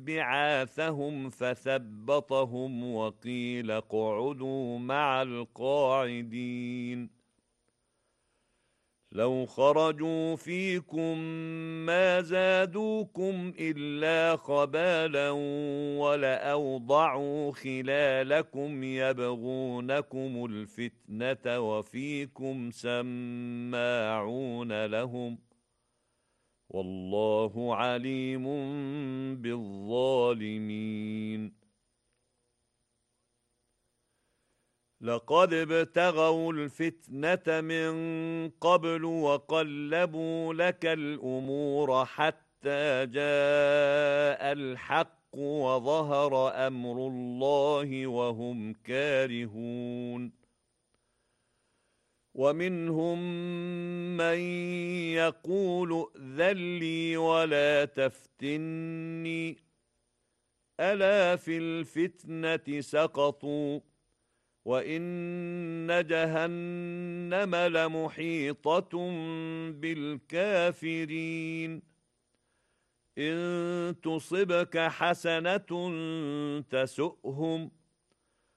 بعاثهم فثبطهم وقيل اقعدوا مع القاعدين لو خرجوا فيكم ما زادوكم إلا خبالا ولأوضعوا خلالكم يبغونكم الفتنة وفيكم سماعون لهم والله عليم بالظالمين لقد ابتغوا الفتنة من قبل وقلبوا لك الأمور حتى جاء الحق وظهر أمر الله وهم كارهون ومنهم من يقول ائذن لي ولا تفتني ألا في الفتنة سقطوا وإن جهنم لمحيطة بالكافرين إن تصبك حسنة تسؤهم